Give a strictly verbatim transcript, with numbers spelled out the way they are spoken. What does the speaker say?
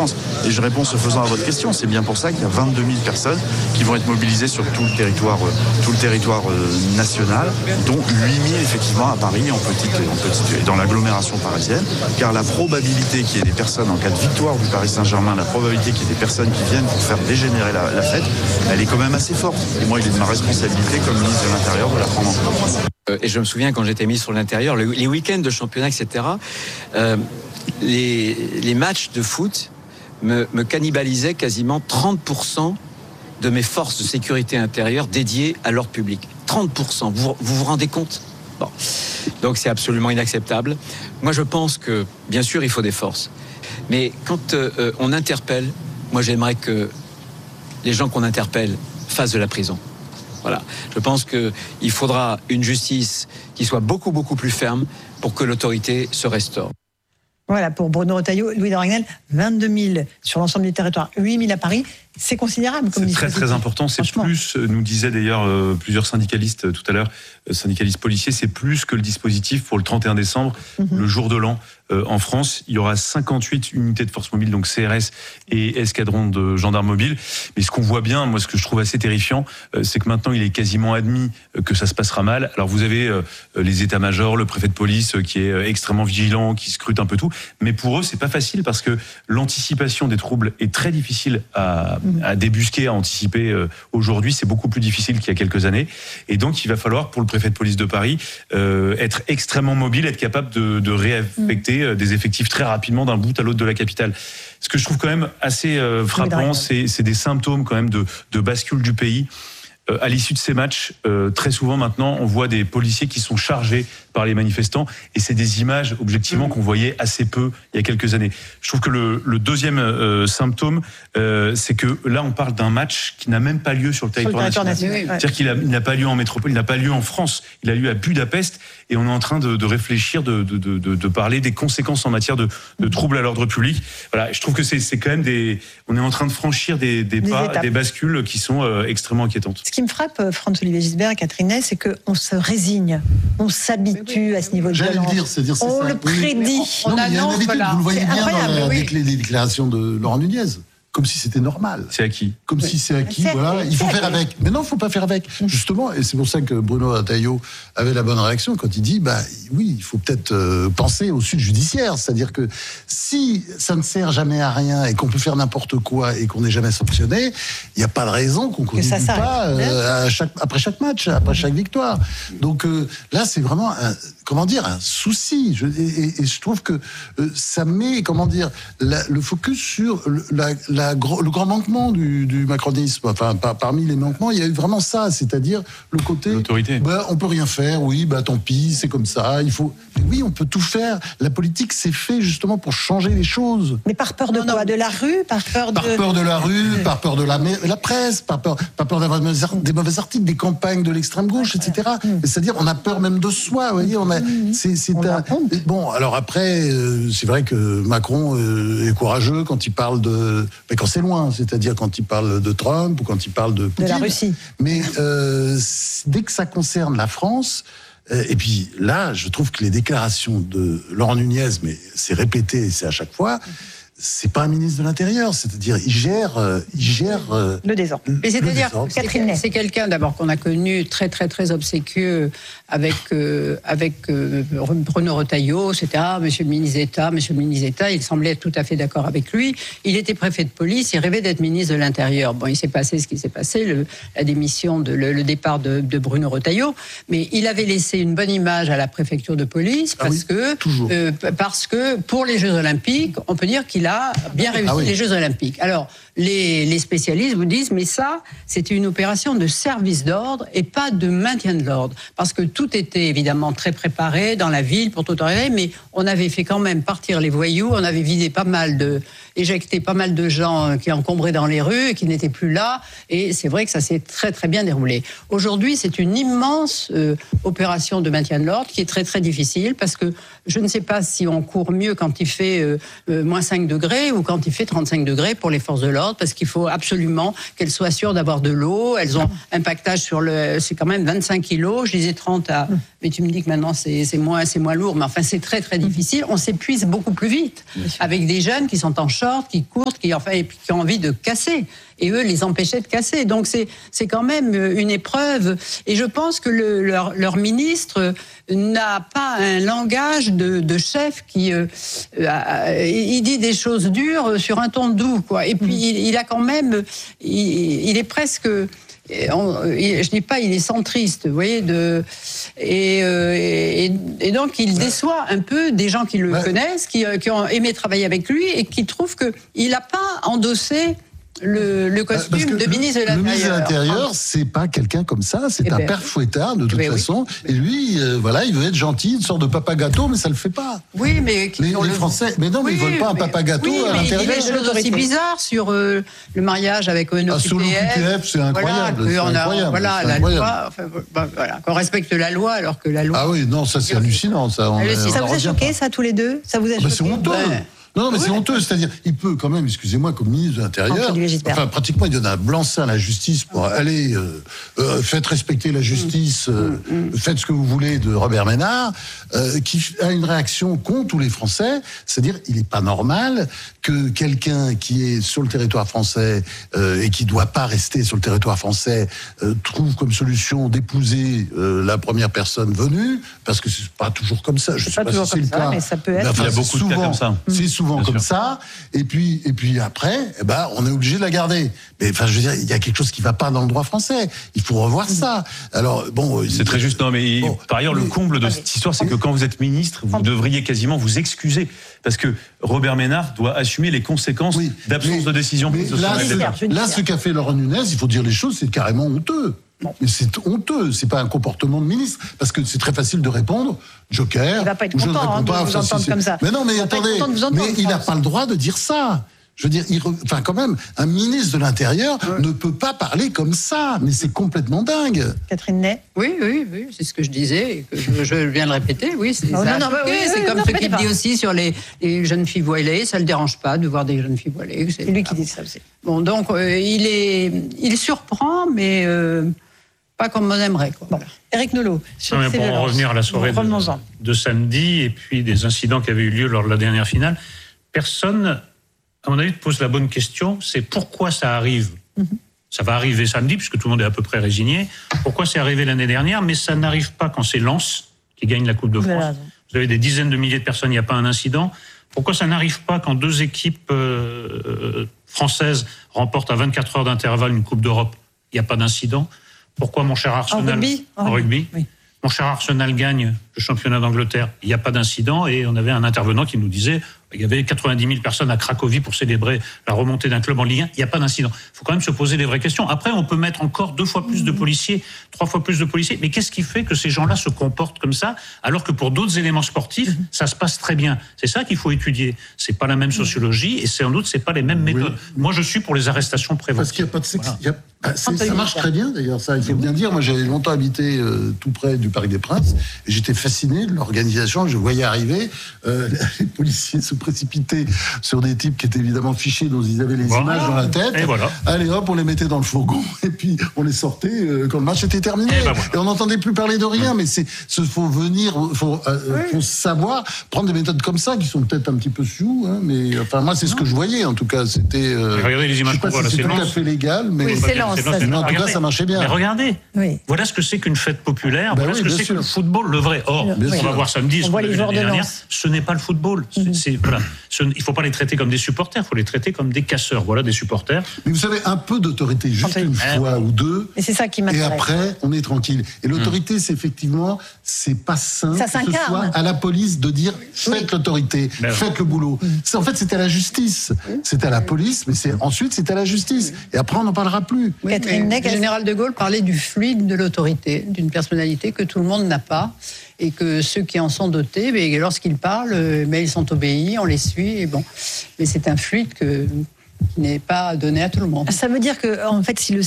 France. Et je réponds ce faisant à votre question. C'est bien pour ça qu'il y a vingt-deux mille personnes qui vont être mobilisées sur tout le territoire, tout le territoire national, dont huit mille effectivement à Paris, en petite, en petite, dans l'agglomération parisienne. Car la probabilité qu'il y ait des personnes en cas de victoire du Paris Saint-Germain, la probabilité qu'il y ait des personnes qui viennent pour faire dégénérer la, la fête, elle est quand même assez forte. Et moi, il est de ma responsabilité comme ministre de l'Intérieur de la prendre en compte. Et je me souviens quand j'étais ministre de l'Intérieur, le, les week-ends de championnat, et cetera, euh, les, les matchs de foot me, me cannibalisaient quasiment trente pour cent de mes forces de sécurité intérieure dédiées à l'ordre public. trente pour cent, vous vous, vous rendez compte ? Bon. Donc c'est absolument inacceptable. Moi je pense que, bien sûr, il faut des forces. Mais quand euh, on interpelle, moi j'aimerais que les gens qu'on interpelle fassent de la prison. Voilà. Je pense qu'il faudra une justice qui soit beaucoup, beaucoup plus ferme pour que l'autorité se restaure. Voilà, pour Bruno Retailleau, Louis de Ragnel, vingt-deux mille sur l'ensemble du territoire, huit mille à Paris. C'est considérable comme C'est très très important. C'est plus, nous disaient d'ailleurs euh, plusieurs syndicalistes euh, tout à l'heure, euh, syndicalistes policiers, c'est plus que le dispositif pour le trente et un décembre, mm-hmm. le jour de l'an. Euh, en France, il y aura cinquante-huit unités de force mobile, donc C R S et escadron de gendarmes mobiles. Mais ce qu'on voit bien, moi ce que je trouve assez terrifiant, euh, c'est que maintenant il est quasiment admis euh, que ça se passera mal. Alors vous avez euh, les états-majors, le préfet de police euh, qui est euh, extrêmement vigilant, qui scrute un peu tout. Mais pour eux, c'est pas facile parce que l'anticipation des troubles est très difficile à à débusquer, à anticiper euh, aujourd'hui, c'est beaucoup plus difficile qu'il y a quelques années. Et donc, il va falloir, pour le préfet de police de Paris, euh, être extrêmement mobile, être capable de, de réaffecter euh, des effectifs très rapidement d'un bout à l'autre de la capitale. Ce que je trouve quand même assez euh, frappant, c'est, c'est des symptômes quand même de, de bascule du pays. Euh, à l'issue de ces matchs, euh, très souvent maintenant, on voit des policiers qui sont chargés par les manifestants, et c'est des images objectivement qu'on voyait assez peu il y a quelques années. Je trouve que le, le deuxième euh, symptôme, euh, c'est que là on parle d'un match qui n'a même pas lieu sur le territoire, sur le territoire national. national. C'est-à-dire qu'il a, il n'a pas lieu en métropole, il n'a pas lieu en France, il a lieu à Budapest, et on est en train de, de réfléchir, de, de, de, de parler des conséquences en matière de, de troubles à l'ordre public. Voilà, je trouve que c'est, c'est quand même des, on est en train de franchir des, des, des pas, étapes. Des bascules qui sont euh, extrêmement inquiétantes. Ce qui me frappe, Franz-Olivier Gisbert et Catherine Ney, c'est qu'on se résigne, on s'habitue oui, oui, à ce niveau de violence. Dire, c'est dire, c'est on ça. le prédit. Oui, on, on annonce, voilà. Vous le voyez c'est bien dans oui. les, les déclarations de Laurent Nunez. Comme si c'était normal. C'est acquis. Comme oui. si c'est acquis, c'est voilà. Acquis. Il faut faire acquis. avec. Mais non, il ne faut pas faire avec. Justement, et c'est pour ça que Bruno Retailleau avait la bonne réaction quand il dit, bah oui, il faut peut-être euh, penser aux suites judiciaires. C'est-à-dire que si ça ne sert jamais à rien et qu'on peut faire n'importe quoi et qu'on n'est jamais sanctionné, il n'y a pas de raison qu'on ne continue pas euh, à chaque, après chaque match, après chaque victoire. Donc euh, là, c'est vraiment un, comment dire, un souci. Je, et, et je trouve que euh, ça met, comment dire, la, le focus sur le, la, la le grand manquement du, du macronisme, enfin par, parmi les manquements, il y a eu vraiment ça, c'est-à-dire le côté l'autorité. Bah, on peut rien faire, oui, bah tant pis, c'est comme ça. Il faut, mais oui, on peut tout faire. La politique, c'est fait justement pour changer les choses. Mais par peur de non, quoi non. De la rue, par peur de par peur de la rue, par peur de la, la presse, par peur, par peur d'avoir des mauvais articles, des campagnes de l'extrême gauche, et cetera. Mmh. C'est-à-dire, on a peur même de soi. Vous voyez, on a, mmh. c'est, c'est on un, bon. Alors après, euh, c'est vrai que Macron euh, est courageux quand il parle de quand c'est loin, c'est-à-dire quand il parle de Trump ou quand il parle de Poutine. De la Russie. Mais euh, dès que ça concerne la France, euh, et puis là, je trouve que les déclarations de Laurent Nunez, mais c'est répété, c'est à chaque fois, c'est pas un ministre de l'Intérieur, c'est-à-dire il gère, euh, il gère euh, le désordre. Mais c'est-à-dire, Catherine, c'est quelqu'un d'abord qu'on a connu très très très obséquieux avec euh, avec euh, Bruno Retailleau, et cetera. Monsieur le ministre d'État, Monsieur le ministre d'État, il semblait être tout à fait d'accord avec lui. Il était préfet de police, il rêvait d'être ministre de l'Intérieur. Bon, il s'est passé ce qui s'est passé, le, la démission, de, le, le départ de, de Bruno Retailleau, mais il avait laissé une bonne image à la préfecture de police parce ah oui, que euh, parce que pour les Jeux Olympiques, on peut dire qu'il a bien réussi ah oui. les Jeux Olympiques. Alors, les, les spécialistes vous disent, mais ça, c'était une opération de service d'ordre et pas de maintien de l'ordre. Parce que tout était évidemment très préparé dans la ville pour tout arriver, mais on avait fait quand même partir les voyous, on avait vidé pas mal de, éjecté pas mal de gens qui encombraient dans les rues et qui n'étaient plus là. Et c'est vrai que ça s'est très très bien déroulé. Aujourd'hui, c'est une immense euh, opération de maintien de l'ordre qui est très très difficile parce que je ne sais pas si on court mieux quand il fait euh, euh, moins cinq degrés ou quand il fait trente-cinq degrés pour les forces de l'ordre, parce qu'il faut absolument qu'elles soient sûres d'avoir de l'eau. Elles ont un pactage sur le... C'est quand même vingt-cinq kilos, je disais trente à... mais tu me dis que maintenant c'est, c'est, moins, c'est moins lourd, mais enfin c'est très très difficile. On s'épuise beaucoup plus vite avec des jeunes qui sont en short, qui courent, qui, enfin, et puis qui ont envie de casser. Et eux les empêchaient de casser. Donc c'est, c'est quand même une épreuve. Et je pense que le, leur, leur ministre n'a pas un langage de, de chef qui... Euh, euh, il dit des choses dures sur un ton doux, quoi. Et puis mmh. il, il a quand même... Il, il est presque... Je dis pas, il est centriste, vous voyez, de et, euh, et, et donc il déçoit un peu des gens qui le ouais. connaissent, qui, qui ont aimé travailler avec lui et qui trouvent que il n'a pas endossé le, le costume de le, ministre de l'Intérieur. Le ministre de l'Intérieur, c'est pas quelqu'un comme ça, c'est eh un ben, père fouettard de toute ben façon. Oui. Et lui, euh, voilà, il veut être gentil, une sorte de papa gâteau, mais ça le fait pas. Oui, mais les, les le... Français, mais non, mais oui, ils veulent pas mais, un papa gâteau oui, à l'intérieur. Il y a des choses aussi bizarres sur euh, le mariage avec O N O Q T F. Ah, sur l'O Q T F, c'est incroyable. Voilà, c'est on a, incroyable voilà, c'est la incroyable. loi, enfin, bah, voilà, qu'on respecte la loi alors que la loi. Ah oui, non, ça c'est hallucinant, ça. On, ça on vous a choqué, ça, tous les deux? Ça vous a choqué? C'est honteux. Non, non, mais ouais. c'est honteux. C'est-à-dire, il peut quand même, excusez-moi, comme ministre de l'Intérieur, enfin, pratiquement, il donne un blanc-seing à la justice pour okay. aller, euh, euh, faites respecter la justice, euh, mm. faites ce que vous voulez de Robert Ménard, euh, qui a une réaction contre tous les Français. C'est-à-dire, il n'est pas normal que quelqu'un qui est sur le territoire français euh, et qui ne doit pas rester sur le territoire français euh, trouve comme solution d'épouser euh, la première personne venue, parce que c'est pas toujours comme ça. Je c'est sais pas, pas toujours si c'est comme le ça, cas. Mais ça peut être. Enfin, il y a beaucoup souvent, de cas comme ça. C'est souvent Bien comme sûr. ça. Et puis, et puis après, eh ben, on est obligé de la garder. Mais enfin, je veux dire, il y a quelque chose qui ne va pas dans le droit français. Il faut revoir ça. Alors, bon, c'est très juste. Non, mais bon, par ailleurs, mais, le comble de cette histoire, c'est que quand vous êtes ministre, vous devriez quasiment vous excuser, parce que Robert Ménard doit assumer les conséquences oui, d'absence mais, de décision prise de là, ce, là, ce qu'a fait Laurent Nunez, il faut dire les choses, c'est carrément honteux. Non. Mais c'est honteux, c'est pas un comportement de ministre, parce que c'est très facile de répondre, Joker, il va pas être ou je ne content, réponds hein, pas. de vous entendre si comme ça. Mais non, mais il attendez, entendre, mais il n'a pas le droit de dire ça. Je veux dire, il re... enfin quand même, un ministre de l'Intérieur ouais. ne peut pas parler comme ça, mais c'est complètement dingue. Catherine Ney. Oui, oui, oui, c'est ce que je disais, et que je, je viens de répéter. Oui, c'est, oh, ça non, non, oui, oui, c'est oui, comme non, ce qu'il pas. dit aussi sur les, les jeunes filles voilées. Ça le dérange pas de voir des jeunes filles voilées. C'est, c'est lui qui dit ça aussi. Bon, donc euh, il est, il surprend, mais euh, pas comme on aimerait. Quoi. Bon. Éric Nolot. Sur non, pour en revenir à la soirée de, de samedi et puis des incidents qui avaient eu lieu lors de la dernière finale, personne, à mon avis, pose la bonne question, c'est pourquoi ça arrive. Mm-hmm. Ça va arriver samedi, puisque tout le monde est à peu près résigné. Pourquoi c'est arrivé l'année dernière, mais ça n'arrive pas quand c'est Lens qui gagne la Coupe de France. Voilà. Vous avez des dizaines de milliers de personnes, il n'y a pas un incident. Pourquoi ça n'arrive pas quand deux équipes euh, françaises remportent à vingt-quatre heures d'intervalle une Coupe d'Europe, il n'y a pas d'incident. Pourquoi mon cher Arsenal... En rugby, en rugby oui. Mon cher Arsenal gagne le championnat d'Angleterre, il n'y a pas d'incident, et on avait un intervenant qui nous disait il y avait quatre-vingt-dix mille personnes à Cracovie pour célébrer la remontée d'un club en Ligue un, il n'y a pas d'incident. Il faut quand même se poser des vraies questions. Après, on peut mettre encore deux fois plus de policiers, trois fois plus de policiers, mais qu'est-ce qui fait que ces gens-là se comportent comme ça, alors que pour d'autres éléments sportifs, ça se passe très bien. C'est ça qu'il faut étudier. C'est pas la même sociologie, et sans doute, c'est pas les mêmes méthodes. Oui. Moi, je suis pour les arrestations préventives. Parce qu'il n'y a pas de sexe. Voilà. A... Ah, ça marche très bien, d'ailleurs, ça, il faut bien dire. Moi, j'avais longtemps habité euh, tout près du Parc des Princes, et j'étais fasciné de l'organisation. Je voyais arriver euh, les policiers se précipiter sur des types qui étaient évidemment fichés, dont ils avaient les voilà. images dans la tête. Et voilà. Allez hop, on les mettait dans le fourgon, et puis on les sortait euh, quand le match était terminé. Et, ben voilà. et on n'entendait plus parler de rien, mais c'est, il faut venir, faut, euh, oui. faut savoir prendre des méthodes comme ça, qui sont peut-être un petit peu sioux, hein, mais enfin, moi, c'est ce que je voyais, en tout cas. C'était. Euh, regardez les images qu'on voit là, c'est tout à fait légal, mais. Oui, c'est lent, ça, mais en tout cas, ça marchait bien. Mais regardez, oui. voilà ce que c'est qu'une fête populaire, ben voilà oui, ce que c'est sûr. que le football, le vrai. Or, bien on sûr. va voir samedi, on voit les joueurs de Lens. Ce n'est pas le football. Mm-hmm. C'est, voilà. Ce, il ne faut pas les traiter comme des supporters, il faut les traiter comme des casseurs. Voilà, des supporters. Mais vous savez, un peu d'autorité, juste une eh, fois ou deux. Et c'est ça qui m'intéresse. Et après, on est tranquille. Et l'autorité, mmh. c'est effectivement, c'est pas sain ça que ce soit à la police de dire faites oui. l'autorité, ben faites oui. le boulot. Mmh. C'est, en fait, c'est à la justice. Mmh. C'est à la police, mais c'est ensuite c'est à la justice. Et après, on n'en parlera plus. Oui, Catherine Ney, le général de Gaulle parlait du fluide de l'autorité, d'une personnalité que tout le monde n'a pas. Et que ceux qui en sont dotés, mais lorsqu'ils parlent, mais ils sont obéis, on les suit, et bon. Mais c'est un fluide que, qui n'est pas donné à tout le monde. Ça veut dire que, en fait, si le